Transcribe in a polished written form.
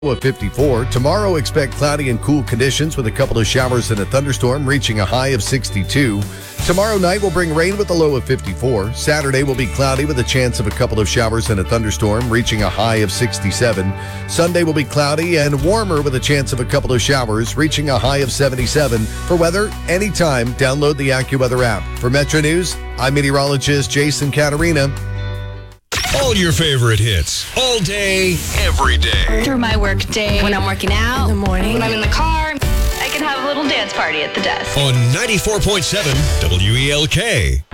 Of 54. Tomorrow, expect cloudy and cool conditions with a couple of showers and a thunderstorm, reaching a high of 62. Tomorrow night will bring rain with a low of 54. Saturday will be cloudy with a chance of a couple of showers and a thunderstorm, reaching a high of 67. Sunday will be cloudy and warmer with a chance of a couple of showers, reaching a high of 77. For weather, anytime, download the AccuWeather app. For Metro News, I'm meteorologist Jason Caterina. All your favorite hits, all day, every day. Through my work day, when I'm working out, in the morning, when I'm in the car, I can have a little dance party at the desk. On 94.7 WELK.